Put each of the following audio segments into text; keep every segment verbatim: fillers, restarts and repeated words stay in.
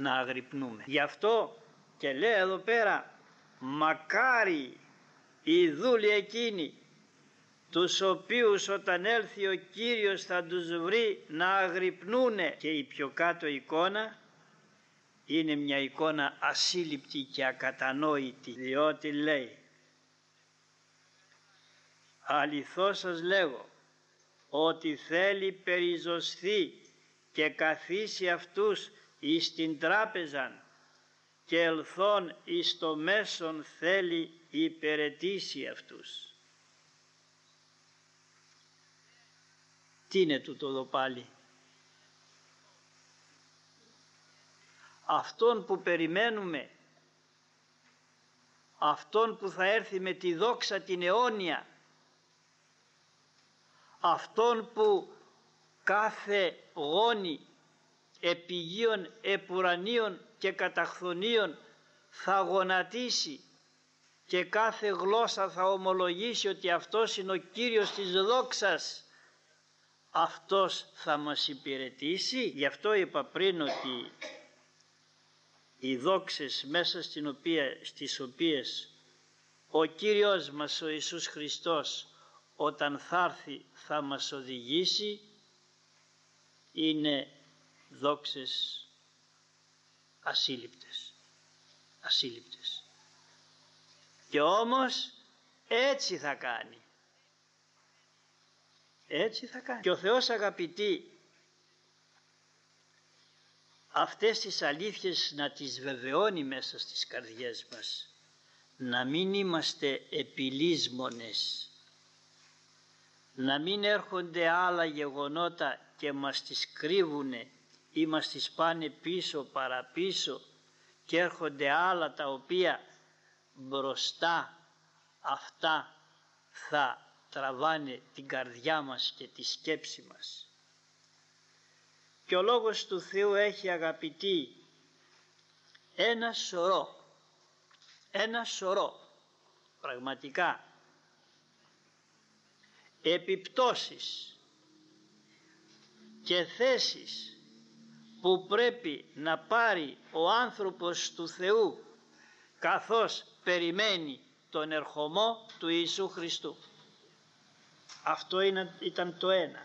να αγρυπνούμε. Γι' αυτό και λέει εδώ πέρα, μακάρι οι δούλοι εκείνοι τους οποίους όταν έλθει ο Κύριος θα τους βρει να αγρυπνούνε. Και η πιο κάτω εικόνα είναι μια εικόνα ασύλληπτη και ακατανόητη, διότι λέει, αληθώς σας λέγω ότι θέλει περιζωσθεί και καθίσει αυτούς εις την τράπεζαν και ελθόν εις το μέσον θέλει υπηρετήσει αυτούς. Τι είναι τούτο εδώ πάλι? Αυτόν που περιμένουμε, αυτόν που θα έρθει με τη δόξα την αιώνια, αυτόν που κάθε γόνι επιγείων, επουρανίων και καταχθονίων θα γονατίσει και κάθε γλώσσα θα ομολογήσει ότι αυτός είναι ο Κύριος της δόξας, αυτός θα μας υπηρετήσει. Γι' αυτό είπα πριν ότι οι δόξες μέσα στην οποία, στις οποίες ο Κύριος μας ο Ιησούς Χριστός όταν θα έρθει θα μας οδηγήσει είναι δόξες ασύλληπτες, ασύλληπτες. Και όμως έτσι θα κάνει, έτσι θα κάνει. Και ο Θεός, αγαπητοί, αυτές τις αλήθειες να τις βεβαιώνει μέσα στις καρδιές μας, να μην είμαστε επιλύσμονες, να μην έρχονται άλλα γεγονότα και μας τις κρύβουνε ή μας τις πάνε πίσω παραπίσω και έρχονται άλλα τα οποία μπροστά αυτά θα τραβάνε την καρδιά μας και τη σκέψη μας. Και ο Λόγος του Θεού έχει, αγαπητοί, ένα σωρό, ένα σωρό πραγματικά επιπτώσεις και θέσεις που πρέπει να πάρει ο άνθρωπος του Θεού καθώς περιμένει τον ερχομό του Ιησού Χριστού. Αυτό είναι, ήταν το ένα.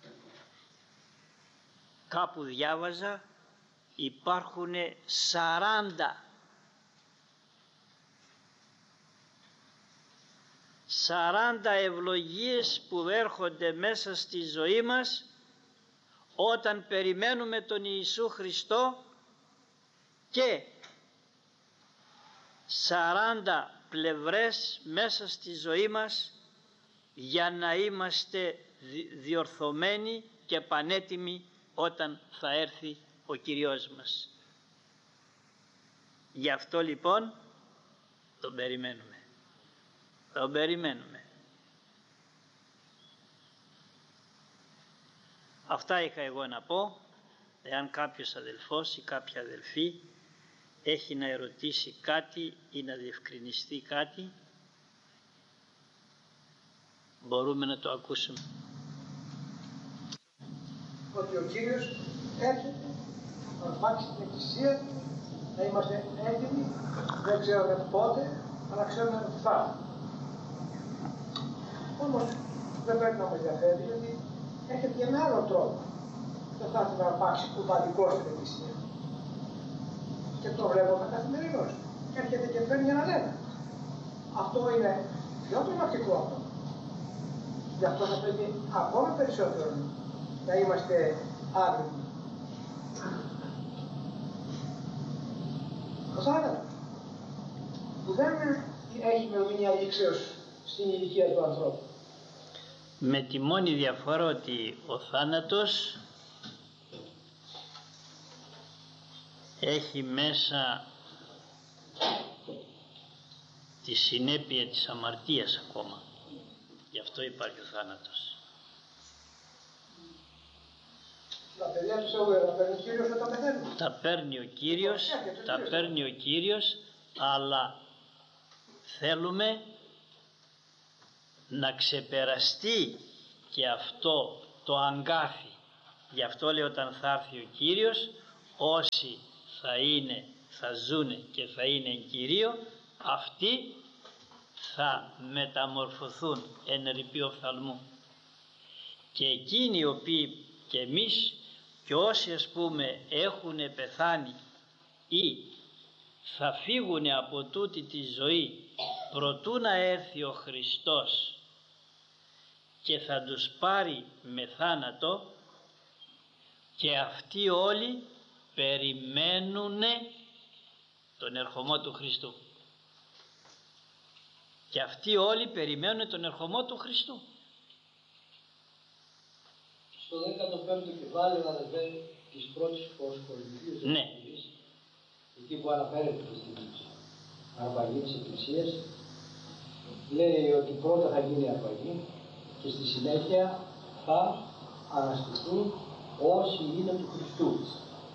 Κάπου διάβαζα υπάρχουν σαράντα σαράντα ευλογίες που έρχονται μέσα στη ζωή μας όταν περιμένουμε τον Ιησού Χριστό και σαράντα πλευρές μέσα στη ζωή μας για να είμαστε διορθωμένοι και πανέτοιμοι όταν θα έρθει ο Κυριός μας. Γι' αυτό λοιπόν τον περιμένουμε. Τον περιμένουμε. Αυτά είχα εγώ να πω. Εάν κάποιος αδελφός ή κάποια αδελφή έχει να ερωτήσει κάτι ή να διευκρινιστεί κάτι, μπορούμε να το ακούσουμε. Ότι ο Κύριος έρχεται να αρπάξει την Εκκλησία, να είμαστε έτοιμοι, δεν ξέρουμε πότε, αλλά ξέρουμε ότι θα έρθει. Όμως δεν πρέπει να μας ενδιαφέρει, γιατί έρχεται και με άλλο τρόπο. Δεν θα έρθει να αρπάξει κουβαντικό στην Εκκλησία. Και το βλέπουμε καθημερινώς. Έρχεται και παίρνει έναν ένα. Αυτό είναι πιο τρομακτικό αυτό. Γι' αυτό θα πρέπει ακόμα περισσότερο να είμαστε άγρυπνοι. Ο θάνατος που δεν έχει μειωμένη αλήξεως στην ηλικία του ανθρώπου. Με τη μόνη διαφορά ότι ο θάνατος έχει μέσα τη συνέπεια της αμαρτίας ακόμα. Γι' αυτό υπάρχει ο θάνατος. Τα παιδιά του Θεού τα παίρνει ο Κύριος όταν πεθαίνουν. Τα παίρνει ο Κύριος, τα παίρνει ο Κύριος, αλλά θέλουμε να ξεπεραστεί και αυτό το αγκάθι. Γι' αυτό λέει όταν θα έρθει ο Κύριος, όσοι θα είναι, θα ζούνε και θα είναι εν Κυρίω, αυτοί θα μεταμορφωθούν εν ρηπή οφθαλμού. Και εκείνοι οι οποίοι και εμείς και όσοι ας πούμε έχουν πεθάνει ή θα φύγουν από τούτη τη ζωή προτού να έρθει ο Χριστός και θα τους πάρει με θάνατο, και αυτοί όλοι περιμένουν τον ερχομό του Χριστού. Και αυτοί όλοι περιμένουν τον ερχομό του Χριστού. Στο δέκατο πέμπτο κεφάλαιο, αδελφέ, της πρώτης Κορινθίου, ναι, εκεί που αναφέρεται στην αρπαγή της Εκκλησίας, λέει ότι πρώτα θα γίνει η αρπαγή και στη συνέχεια θα αναστηθούν όσοι είναι του Χριστού.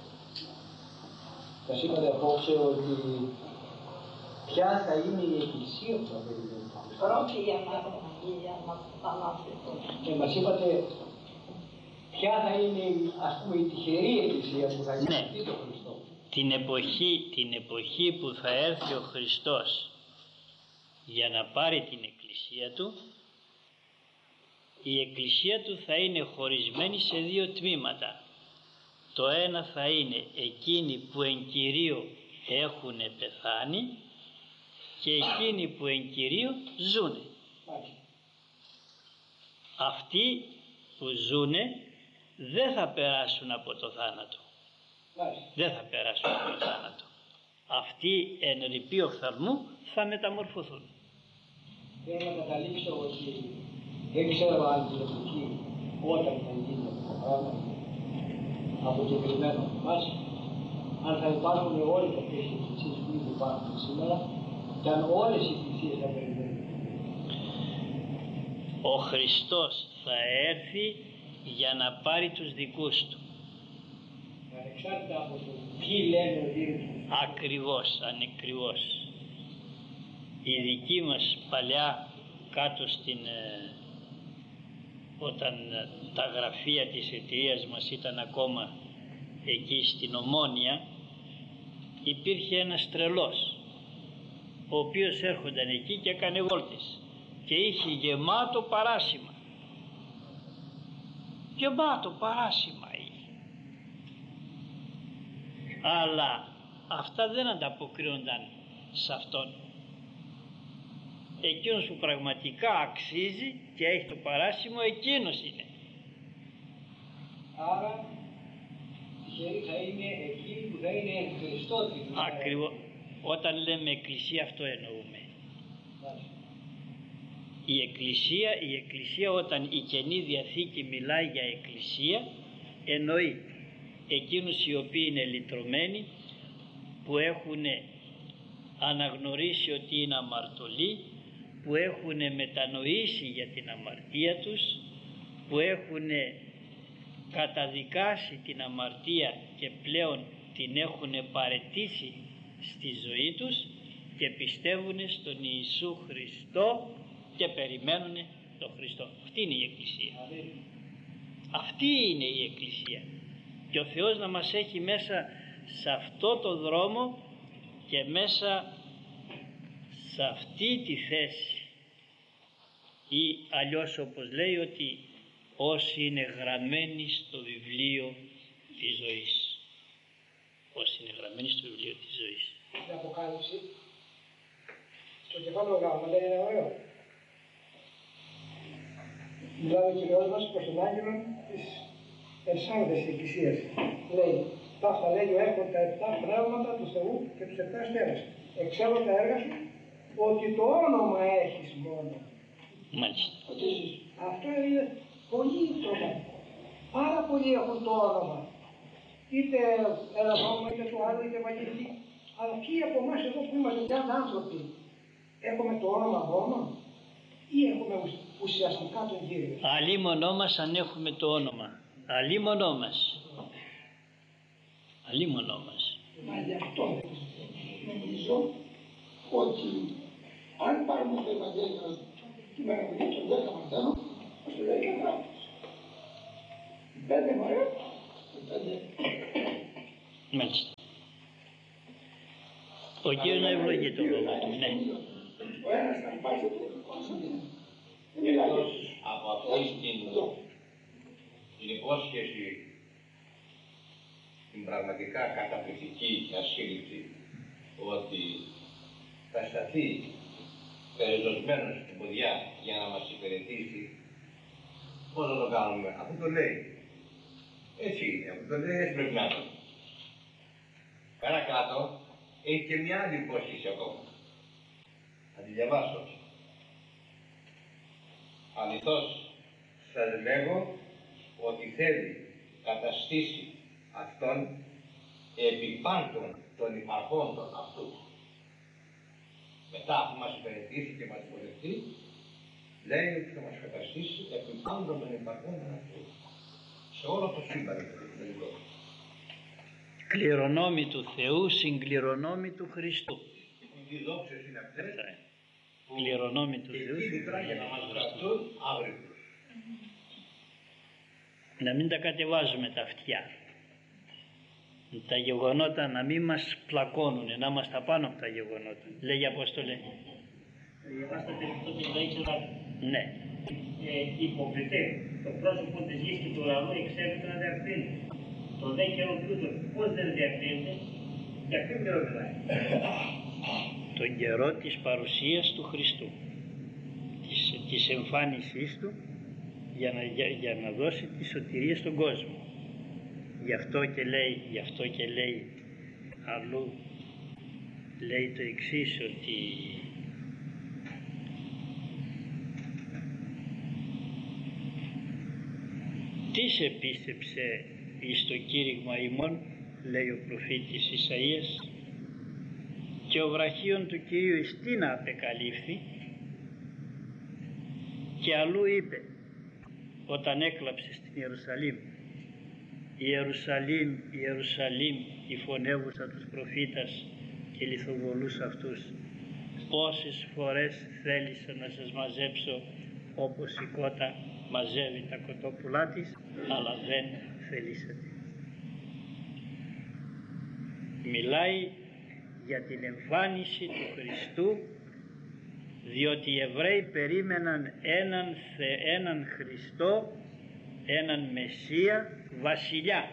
Σας είπατε απόψε ότι ποια θα είναι η Εκκλησία που θα περιμένει το Χριστό. Πρώτη η Ανάσταση. Και μας είπατε ποια θα είναι, ας πούμε, η τυχερή Εκκλησία που θα γεννηθεί, ναι, το Χριστό. Την εποχή, την εποχή που θα έρθει ο Χριστός για να πάρει την Εκκλησία Του, η Εκκλησία Του θα είναι χωρισμένη σε δύο τμήματα. Το ένα θα είναι εκείνοι που εν Κυρίω έχουν πεθάνει και εκείνοι που εν Κυρίω ζουνε. Αυτοί που ζουνε δεν θα περάσουν από το θάνατο. Δεν θα περάσουν από το θάνατο. Αυτοί εν ρηπή οφθαλμού θα μεταμορφωθούν. Θέλω να καταλήξω ότι δεν ξέρω αν την εποχή όταν θα γίνει αυτό το πράγμα αποκεκριμένο από εμάς, αν θα υπάρχουν όλες αυτές οι εκκλησίες που ήδη υπάρχουν σήμερα και αν όλες οι εκκλησίες θα περιμένουν. Ο Χριστός θα έρθει για να πάρει τους δικούς Του. Ανεξάρτητα από το ποιοι λένε ότι είναι. Ακριβώς, ανεκριβώς. Η δική μας παλιά κάτω στην... Ε, όταν τα γραφεία της εταιρείας μας ήταν ακόμα εκεί στην Ομόνια, υπήρχε ένας τρελός ο οποίος έρχονταν εκεί και έκανε βόλτες και είχε γεμάτο παράσημα. Γεμάτο παράσημα είχε. Αλλά αυτά δεν ανταποκρίνονταν σε αυτόν. Εκείνος που πραγματικά αξίζει και έχει το παράσημο, εκείνος είναι. Άρα τυχεροί θα είναι εκείνοι που θα είναι εν Χριστώ. Ακριβώς. Όταν λέμε εκκλησία, αυτό εννοούμε. Η εκκλησία, η εκκλησία όταν η Καινή Διαθήκη μιλάει για εκκλησία, εννοεί εκείνους οι οποίοι είναι λυτρωμένοι, που έχουν αναγνωρίσει ότι είναι αμαρτωλοί, που έχουν μετανοήσει για την αμαρτία τους, που έχουν καταδικάσει την αμαρτία και πλέον την έχουν παραιτήσει στη ζωή τους και πιστεύουν στον Ιησού Χριστό και περιμένουν τον Χριστό. Αυτή είναι η Εκκλησία. Αυτή είναι η Εκκλησία. Και ο Θεός να μας έχει μέσα σε αυτό το δρόμο και μέσα σε αυτή τη θέση, ή αλλιώς όπως λέει ότι όσοι είναι γραμμένοι στο βιβλίο της ζωής. Όσοι είναι γραμμένοι στο βιβλίο της ζωής. Στην Αποκάλυψη, στο κεφάλαιο Γ, δεν είναι ωραίο. Μιλάει ο Κυριός μας προς τον άγγελο της Περσάνδες της Εκκλησίας. Λέει, ταύτα λέγει ο έχων τα επτά πράγματα του Θεού και τους επτά αστέρες. Εξέλω τα έργα σου, ότι το όνομα έχεις μόνο. Μάλιστα. Αυτό είναι πολύ τρομακτικό. Πάρα πολλοί έχουν το όνομα. Είτε ένα όνομα, είτε το άλλο, είτε μαγειρική. Αλλά ποιοι από εμάς εδώ που είμαστε πια άνθρωποι, έχουμε το όνομα μόνο ή έχουμε ουσιαστικά τον Κύριο. Αλίμονό μας αν έχουμε το όνομα. Αλίμονό μας. Αλίμονό μας. Μα γι' αυτό νομίζω ότι αν πάρουμε το Ευαγγέλιο τη Μεραβουλή των δέκα μαθαίνων, μας το λέει και ο Γράμμος. Πέντε μωρέ, πέντε. Μάλιστα. Ο Κύριος να ευλογεί το λόγο του, ναι. Ο ένας θα μπάζεται εκτός από αυτή την, την υπόσχεση, την πραγματικά καταπληκτική ασχήληψη ότι θα σταθεί περιδοσμένος στην ποδιά για να μας υπηρετήσει, πώς να το κάνουμε, αφού το λέει. Έτσι είναι, αφού το λέει, έτσι πρέπει να είναι. Παρακάτω έχει και μια άλλη υπόσχεση ακόμα. Θα τη διαβάσω. Αληθώς σας λέγω ότι θέλει καταστήσει αυτόν επί πάντων των υπαρχόντων αυτού. Μετά που μας υπηρετήσει και μας υποδεχτεί, λέει ότι θα μας καταστήσει επί πάντων των υπαρχόντων αυτού. Σε όλο το σύμπαν. Κληρονόμοι του Θεού, συγκληρονόμοι του Χριστού. Οι δόξες είναι αυτές. Κληρονόμοι του Θεού. Και κίνητρα για να μας κρατούν αύριο. Να μην τα κατεβάζουμε τα αυτιά. Τα γεγονότα να μην μας πλακώνουν, να είμαστε απάνω από τα γεγονότα. Λέγει Απόστολε. Διαβάσατε αυτό το δέξερα. Ναι. Ε, υποκριτέ, το πρόσωπο της γης και του ουρανού εξέπεται να διακρίνει. Το δε καιρό τούτο πώς δεν διακρίνεται, για ποιον καιρό μιλάει. Τον καιρό της παρουσίας του Χριστού, της, της εμφάνισής του για να, για, για να δώσει τη σωτηρία στον κόσμο. Γι' αυτό και λέει, γι' αυτό και λέει αλλού, λέει το εξής, ότι τι επίστεψε εις το κήρυγμα ημών, λέει ο προφήτης Ισαΐας, και ο βραχίων του Κυρίου εις τι να απεκαλύφθη, και αλλού είπε όταν έκλαψε στην Ιερουσαλήμ, Ιερουσαλήμ, Ιερουσαλήμ, η φωνεύουσα τους προφήτας και λιθοβολούς αυτούς, πόσες φορές θέλησα να σας μαζέψω όπως η κότα μαζεύει τα κοτόπουλά της, αλλά δεν θελήσατε. Μιλάει για την εμφάνιση του Χριστού, διότι οι Εβραίοι περίμεναν έναν, έναν Χριστό, έναν Μεσσία, βασιλιά,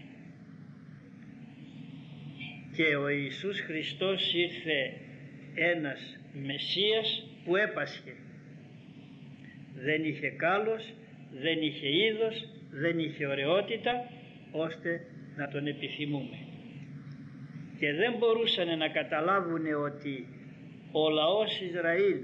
και ο Ιησούς Χριστός ήρθε ένας Μεσσίας που έπασχε. Δεν είχε κάλος, δεν είχε είδος, δεν είχε ωραιότητα ώστε να τον επιθυμούμε. Και δεν μπορούσαν να καταλάβουν ότι ο λαός Ισραήλ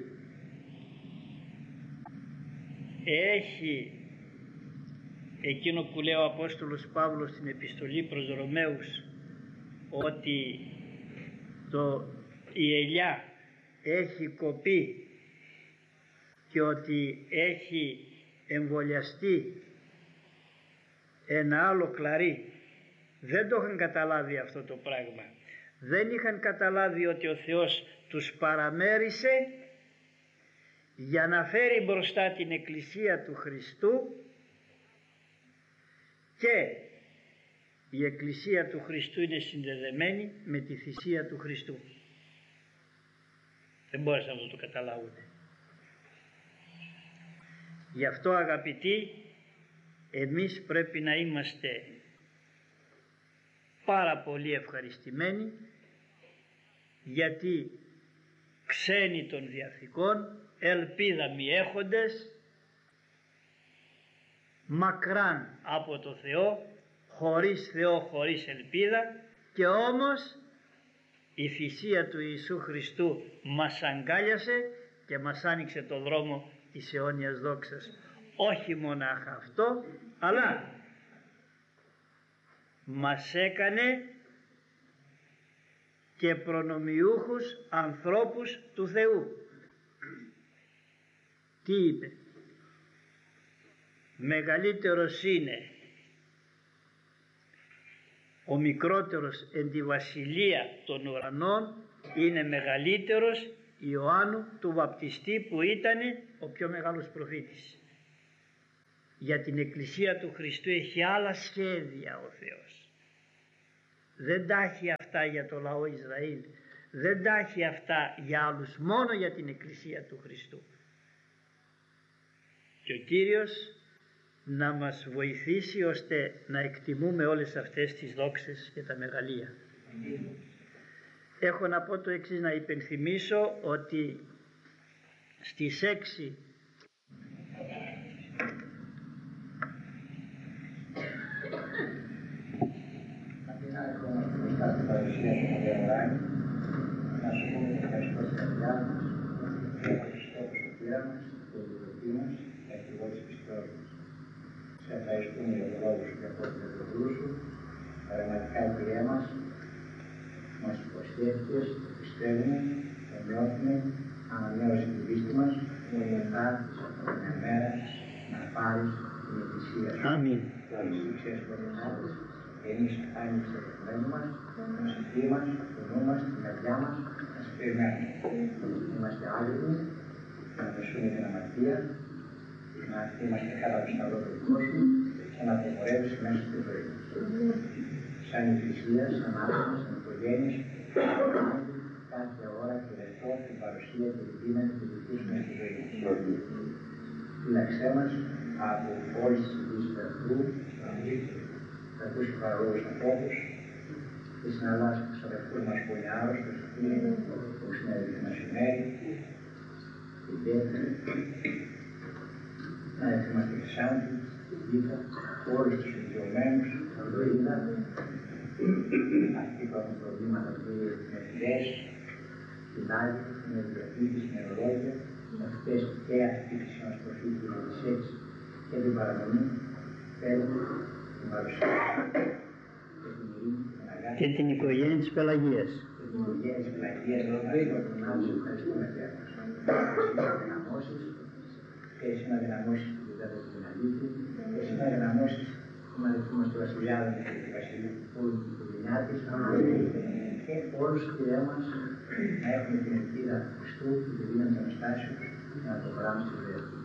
έχει εκείνο που λέει ο Απόστολος Παύλος στην επιστολή προς Ρωμαίους, ότι το, η ελιά έχει κοπεί και ότι έχει εμβολιαστεί ένα άλλο κλαρί. Δεν το είχαν καταλάβει αυτό το πράγμα. Δεν είχαν καταλάβει ότι ο Θεός τους παραμέρισε για να φέρει μπροστά την Εκκλησία του Χριστού, και η Εκκλησία του Χριστού είναι συνδεδεμένη με τη θυσία του Χριστού. Δεν μπόρεσαν να το καταλάβουν. Γι' αυτό, αγαπητοί, εμείς πρέπει να είμαστε πάρα πολύ ευχαριστημένοι, γιατί ξένοι των διαθηκών, ελπίδα μη έχοντες, μακράν από το Θεό, χωρίς Θεό, χωρίς ελπίδα, και όμως η θυσία του Ιησού Χριστού μας αγκάλιασε και μας άνοιξε το δρόμο της αιώνιας δόξας. Όχι μονάχα αυτό, αλλά μας έκανε και προνομιούχους ανθρώπους του Θεού. Τι είπε? Μεγαλύτερος είναι ο μικρότερος εν τη βασιλεία των ουρανών, είναι μεγαλύτερος Ιωάννου του Βαπτιστή, που ήταν ο πιο μεγάλος προφήτης. Για την Εκκλησία του Χριστού έχει άλλα σχέδια ο Θεός. Δεν τα έχει αυτά για το λαό Ισραήλ. δεν τα έχει αυτά για άλλους, μόνο για την Εκκλησία του Χριστού. Και ο Κύριος να μας βοηθήσει ώστε να εκτιμούμε όλες αυτές τις δόξες και τα μεγαλεία. Έχω να πω το εξής, να υπενθυμίσω ότι στις έξι Μετά την παρουσία του Αγιοράνη, να σου πούμε την ευχαριστώ στην καρδιά μας, για τον Χριστό που στο πείραμα, την Ευρωπή μας, τα αρχηγό της πιστός μας. Σε ευχαριστούμε για τον λόγο σου και από την Ευρωπή σου, πραγματικά Κύριε μας, μας υποσχέθηκες, το πιστεύουμε, το νιώθουμε, ανανέωσε την πίστη μας, και μετά την μέρα να πάρεις την Εκκλησία σου. Αμήν. Σου ξέσπορες εμείς άνοιξε το πνεύμα μας, την ψυχή μας, το νου μας, την καρδιά μας, να σε περιμένουμε. Είμαστε άγριοι, να μεσούμε την αμαρτία, να είμαστε κάτω από το σταυρό του κόσμου και να προχωρεύσει μέσα στη ζωή μας. Σαν εκκλησία, σαν άτομα, σαν οικογένειες, κάθε ώρα και λεπτό την παρουσία και την δύναμη του δικού σου μέσα στη ζωή μας. Φύλαξέ μας από όλες τις ειδήσεις του εχθρού, κακούς και παραλόγους ανθρώπους, και συναλλάσσουμε τους αδελφούς μας που είναι άρρωστος, που συνέβη το μεσημέρι, την Πέτρη, να είμαστε Χρυσάντη, την Βίτα, όλους τους ηλικιωμένους, τον Λοΐδα, αυτοί που έχουν προβλήματα με φυλές, την Άλλη, την Ευδιαθήκη, την Ερολόγια, αυτές και αυτή τη μας προφήτη με τις έξι και την παραμονή, θέλουμε την παρουσία και την ειρήνη, την αγάπη Και την οικογένεια της Πελαγίας. και την οικογένεια της Πελαγίας, λόγω των άμεσων ευχαριστούμε Θεέ μας. Εσύ να δυναμώσεις, εσύ να δυναμώσεις την Διδάτα την αλήθεια, εσύ να δυναμώσεις την αδελφή μας του Βασιλιάδη και τη Βασιλείου όλη την οικογένειά της, και όλους Κύριε μας να έχουμε την ελπίδα του Χριστού και τη δύναμη των Αναστάσεως να το πράξουμε στη ζωή.